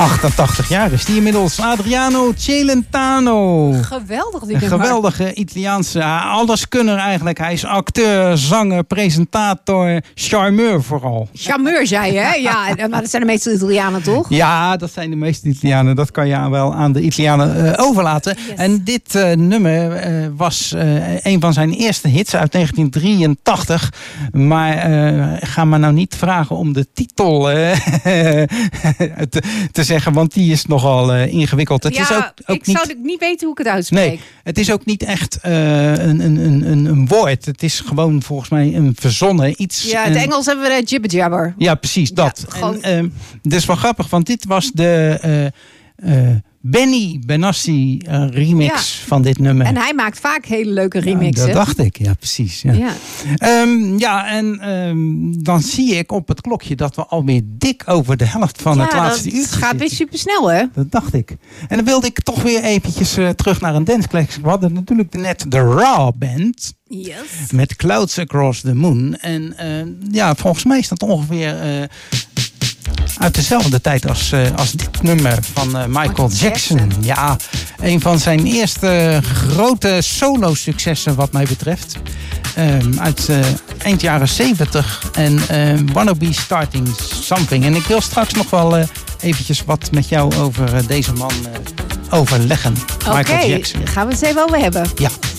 88 jaar is die inmiddels. Adriano Celentano. Geweldig die Een geweldige Italiaanse alleskunner eigenlijk. Hij is acteur, zanger, presentator, charmeur vooral. Charmeur, zei je, hè? Ja, maar dat zijn de meeste Italianen, toch? Ja, dat zijn de meeste Italianen. Dat kan je wel aan de Italianen overlaten. Yes. En dit nummer was een van zijn eerste hits uit 1983. Maar ga me nou niet vragen om de titel te zeggen, want die is nogal ingewikkeld. Het is ook ik zou niet weten hoe ik het uitspreek. Nee, het is ook niet echt een woord. Het is gewoon volgens mij een verzonnen iets. Ja, in het Engels hebben we de jibber jabber. Ja, precies, dat. Ja, gewoon... En dat is wel grappig, want dit was de Benny Benassi remix van dit nummer. En hij maakt vaak hele leuke remixen. Dat dacht ik, ja precies. Ja. Dan zie ik op het klokje dat we alweer dik over de helft van het laatste uur zitten. Het gaat weer supersnel, hè? Dat dacht ik. En dan wilde ik toch weer eventjes terug naar een danceclassic. We hadden natuurlijk net de Raw Band. Yes. Met Clouds Across the Moon. En volgens mij is dat ongeveer uit dezelfde tijd als dit nummer van Michael Jackson. Ja, een van zijn eerste grote solo-successen wat mij betreft. Uit eind jaren 70. En Wanna Be Starting Something. En ik wil straks nog wel eventjes wat met jou over deze man overleggen. Michael Jackson. Gaan we het eens even over hebben. Ja.